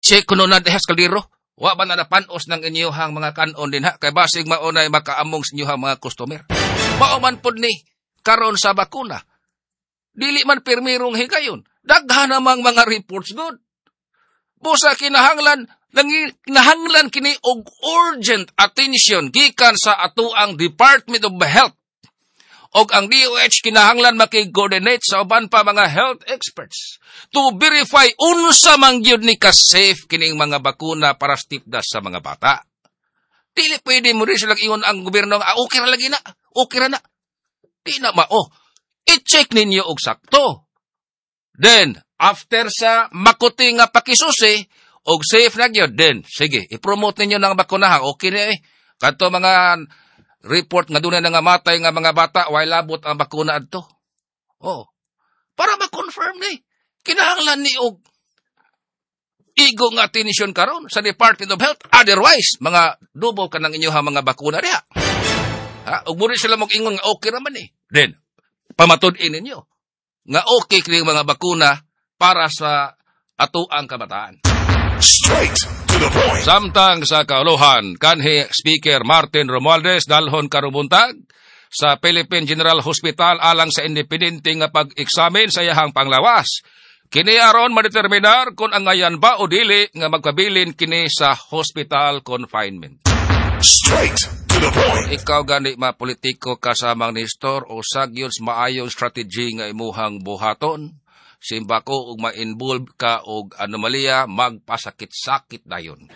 I-check kuno na dehas kaldero. Wa ba na napanos ng inyuhang mga kanon din ha? Kay basig maunay makaamong sa inyuhang mga customer. Mauman pod ni karon sa bakuna. Dili man pirmirong higayon. Daghan namang mga reports good. Busa kinahanglan kini og urgent attention gikan sa atuang Department of Health. Og ang DOH kinahanglan makig-coordinate sa uban pa mga health experts to verify unsa man gyud ni ka-safe kining mga bakuna para stipdas sa mga bata. Dili pwede mo rin silang ingon ang gobyerno nga okay ra lagi na. Okay ra na. Di na mao. I-check ninyo og sakto. Then after sa makuti nga pakisusi og safe na gyud, then sige, i-promote ninyo ng bakunahan. Okay na eh. Kadto mga report nga dunay nga matay nga mga bata way labot ang bakuna adto. Oh. Para ma-confirm ni kinahanglan ni og igo nga attention karon sa Department of Health. Otherwise, mga dubo ka ng inyong mga bakuna diha. Ha, ug muli sila mag-ingon nga okay raman eh. Then pamatud-in ninyo nga okay kini mga bakuna para sa atuang kabataan. Straight to the point. Samtang sa kauluhan, kanhi Speaker Martin Romualdez dalhon karubuntag sa Philippine General Hospital alang sa independente nga pag-eksamin sa iyahang panglawas. Kini aron madeterminar kung ang ngayan ba o dili nga magpabilin kini sa hospital confinement. Straight to the point. Ikaw gani mapolitiko kasamang Nestor o sagyod maayong strategy nga imuhang buhaton. Simba ko ug ma-involve ka og anomalya magpasakit-sakit dayon.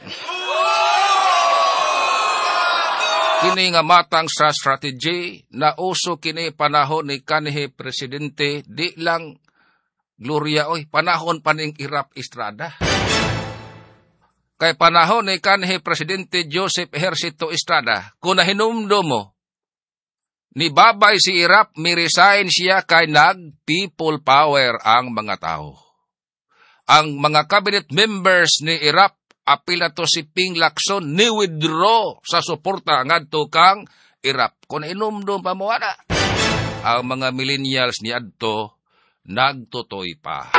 Kini nga matang sa strategy na uso kini panahon ni kanhi presidente di lang Gloria panahon pa ning Irap Estrada. Kay panahon ni kanhi presidente Joseph Ejercito Estrada kun nahinumdum mo ni babay si Irap, mi-resign siya kay nag-people power ang mga tao. Ang mga cabinet members ni Irap, apila to si Ping Lacson, ni-withdraw sa suporta ngadto kang Irap. Kung inumdum pa mo ana, ang mga millennials ni adto, nagtutoy pa.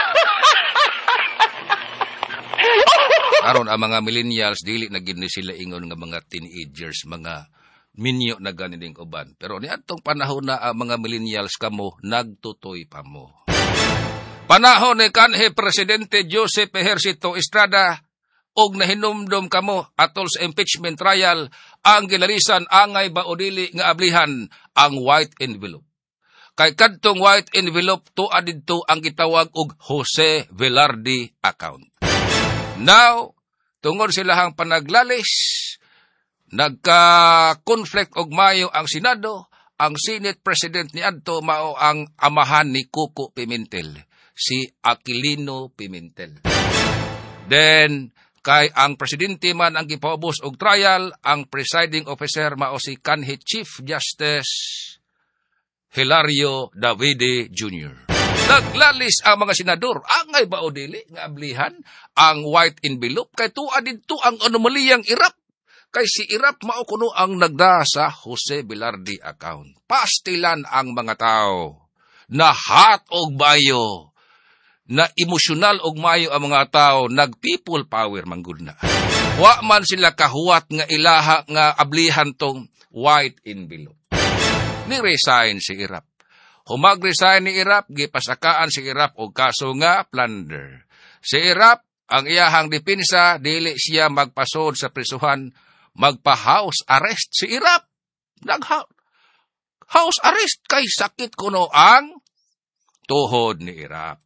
Karon ang mga millennials, dili na gid sila ingon nga mga teenagers, mga minyo na ganining uban. Pero ni atong panahon na ang mga millennials kamo, nagtutoy pa mo. Panahon ni kanhi Presidente Joseph Ejercito Estrada, og nahinumdum kamo atol sa impeachment trial, ang gilalisan angay ba o dili nga ablihan ang white envelope. Kay kadtong white envelope tuwa didto ang gitawag og Jose Velarde account. Now, tungod silahang panaglalis, nagka-conflict og mayo ang Senado, ang Senate President ni adto mao ang amahan ni Coco Pimentel, si Aquilino Pimentel. Then, kay ang presidente man ang gipaubos og trial, ang presiding officer mao si kanhi Chief Justice Hilario Davide Jr. Naglalis ang mga senador, angay ba o dili nga ablihan ang white envelope, kay tuwa didto ang anomaliyang Irap. Kay si Irap mao kuno ang nagda sa Jose Velarde account. Pastilan ang mga tao na hot og bayo, na emosyonal og mayo ang mga tao, nag-people power manggod na. Wa man sila kahuwat nga ilaha nga ablihan tong white envelope. Ni-resign si Irap. Humag-resign ni Irap, gipasakaan si Irap og kaso nga plunder. Si Irap, ang iyahang depensa, dili siya magpasod sa prisuhan, magpa-house arrest. Si Irap, nag-house arrest kay sakit kuno ang tuhod ni Irap.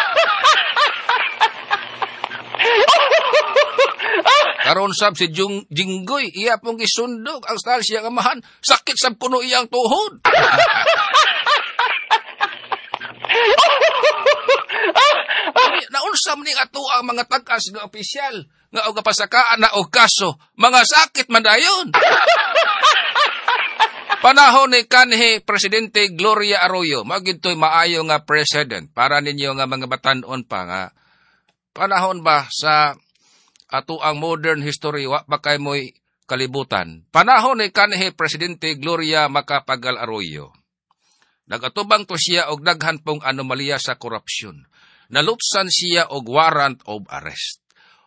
Karon sab si Jinggoy, iya pong isundog ang style siya kamahan, sakit sab kuno iyang tuhod. Naunsam ni ato ang mga tag-as nga opisyal nga og pasakaan na og kaso, mga sakit man dayon. Panahon ni kanhi Presidente Gloria Arroyo, magitoy maayo nga president para ninyo nga mga batan-on pa nga panahon ba sa ato ang modern history wa pa kay moy kalibutan. Panahon ni kanhi Presidente Gloria Macapagal Arroyo, nagatubang to siya og daghan pong anomalya sa korupsyon. Nalutsan siya og warrant of arrest.